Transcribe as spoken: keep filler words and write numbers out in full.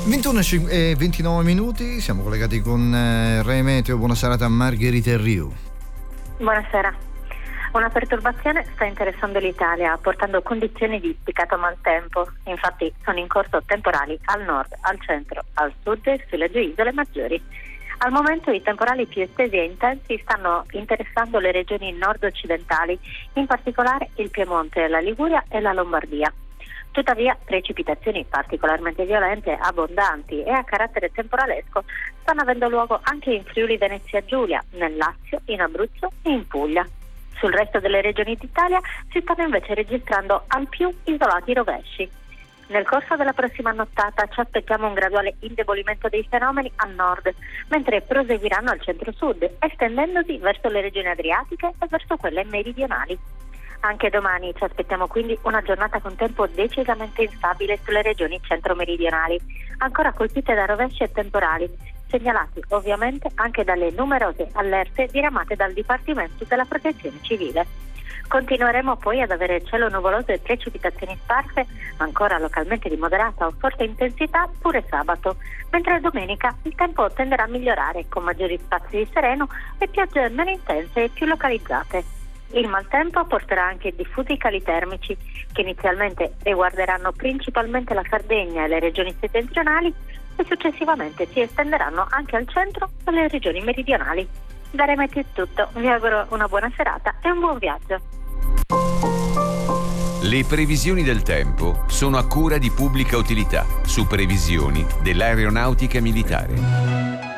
ventuno e ventinove minuti, siamo collegati con eh, Rai Meteo. Buona serata a Margherita Riu. Buonasera. Una perturbazione sta interessando l'Italia, portando condizioni di spiccato maltempo. Infatti sono in corso temporali al nord, al centro, al sud e sulle due isole maggiori. Al momento i temporali più estesi e intensi stanno interessando le regioni nord-occidentali, in particolare il Piemonte, la Liguria e la Lombardia. Tuttavia, precipitazioni particolarmente violente, abbondanti e a carattere temporalesco stanno avendo luogo anche in Friuli Venezia Giulia, nel Lazio, in Abruzzo e in Puglia. Sul resto delle regioni d'Italia si stanno invece registrando al più isolati rovesci. Nel corso della prossima nottata ci aspettiamo un graduale indebolimento dei fenomeni a nord, mentre proseguiranno al centro-sud, estendendosi verso le regioni adriatiche e verso quelle meridionali. Anche domani ci aspettiamo quindi una giornata con tempo decisamente instabile sulle regioni centro-meridionali, ancora colpite da rovesci e temporali, segnalati ovviamente anche dalle numerose allerte diramate dal Dipartimento della Protezione Civile. Continueremo poi ad avere cielo nuvoloso e precipitazioni sparse, ancora localmente di moderata o forte intensità, pure sabato, mentre domenica il tempo tenderà a migliorare con maggiori spazi di sereno e piogge meno intense e più localizzate. Il maltempo porterà anche diffusi cali termici che inizialmente riguarderanno principalmente la Sardegna e le regioni settentrionali e successivamente si estenderanno anche al centro e alle regioni meridionali. Da Rai Meteo è tutto, vi auguro una buona serata e un buon viaggio. Le previsioni del tempo sono a cura di Pubblica Utilità su previsioni dell'Aeronautica Militare.